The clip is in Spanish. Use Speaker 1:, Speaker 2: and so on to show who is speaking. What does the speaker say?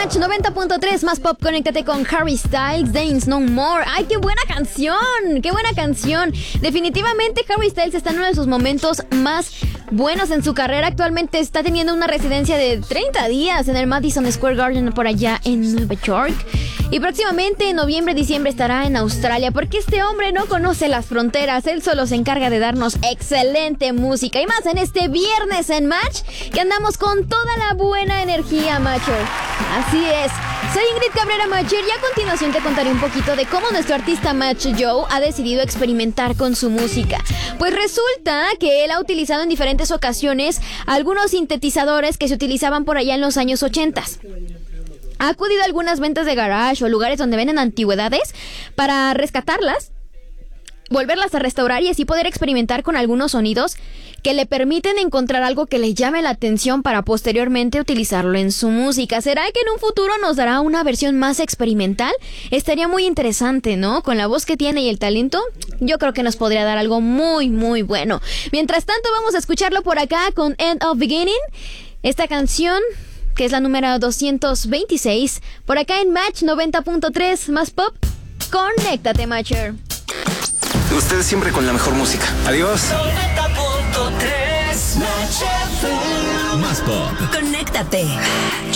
Speaker 1: Match 90.3 más pop, conéctate con Harry Styles, Dance No More. ¡Ay, qué buena canción! ¡Qué buena canción! Definitivamente Harry Styles está en uno de sus momentos más buenos en su carrera. Actualmente está teniendo una residencia de 30 días en el Madison Square Garden por allá en Nueva York. Y próximamente en noviembre, diciembre estará en Australia, porque este hombre no conoce las fronteras. Él solo se encarga de darnos excelente música. Y más en este viernes en Match, que andamos con toda la buena energía, Matcher. Así es. Soy Ingrid Cabrera Matcher y a continuación te contaré un poquito de cómo nuestro artista Match Joe ha decidido experimentar con su música. Pues resulta que él ha utilizado en diferentes ocasiones algunos sintetizadores que se utilizaban por allá en los años 80. Ha acudido a algunas ventas de garage o lugares donde venden antigüedades para rescatarlas, volverlas a restaurar y así poder experimentar con algunos sonidos que le permiten encontrar algo que le llame la atención para posteriormente utilizarlo en su música. ¿Será que en un futuro nos dará una versión más experimental? Estaría muy interesante, ¿no? Con la voz que tiene y el talento, yo creo que nos podría dar algo muy, muy bueno. Mientras tanto, vamos a escucharlo por acá con End of Beginning. Esta canción, que es la número 226, por acá en Match 90.3 más pop. Conéctate, Matcher.
Speaker 2: Ustedes siempre con la mejor música. Adiós.
Speaker 3: 90.3 Match FM.
Speaker 4: Más pop.
Speaker 3: Conéctate.